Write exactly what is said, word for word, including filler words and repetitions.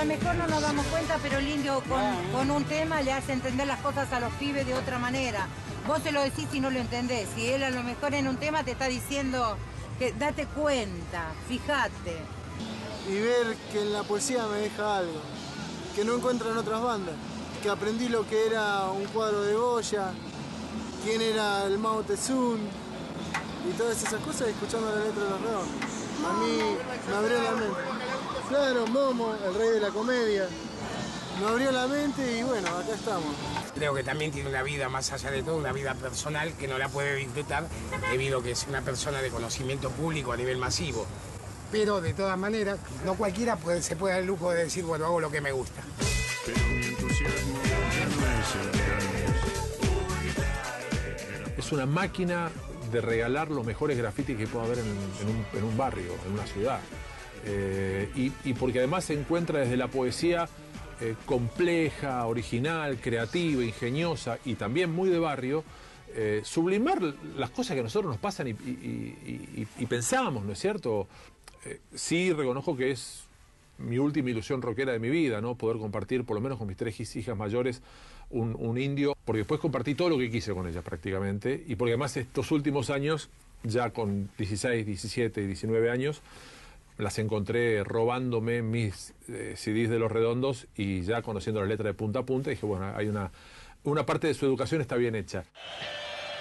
lo mejor no nos damos cuenta, pero el indio con, con un tema le hace entender las cosas a los pibes de otra manera. Vos se lo decís y no lo entendés. Y él a lo mejor en un tema te está diciendo que date cuenta, fíjate. Y ver que en la poesía me deja algo, que no encuentro en otras bandas. Que aprendí lo que era un cuadro de Goya, quién era el Mao Tse-tung y todas esas cosas escuchando la letra de Los Redondos. A mí me abrió la mente. Claro, Momo, el rey de la comedia. Me abrió la mente y bueno, acá estamos. Creo que también tiene una vida, más allá de todo, una vida personal que no la puede disfrutar debido a que es una persona de conocimiento público a nivel masivo. Pero de todas maneras, no cualquiera puede, se puede dar el lujo de decir, bueno, hago lo que me gusta. Pero mi entusiasmo es una máquina de regalar los mejores grafitis que pueda haber en, en, un, en un barrio, en una ciudad. Eh, y, y porque además se encuentra desde la poesía eh, compleja, original, creativa, ingeniosa y también muy de barrio, eh, sublimar las cosas que a nosotros nos pasan y, y, y, y, y pensamos, ¿no es cierto? Eh, sí reconozco que es mi última ilusión rockera de mi vida, ¿no? Poder compartir, por lo menos con mis tres hijas mayores, un, un indio, porque después compartí todo lo que quise con ellas prácticamente, y porque además estos últimos años, ya con dieciséis, diecisiete y diecinueve años, las encontré robándome mis eh, C Ds de Los Redondos y ya conociendo la letra de punta a punta, dije, bueno, hay una, una parte de su educación está bien hecha.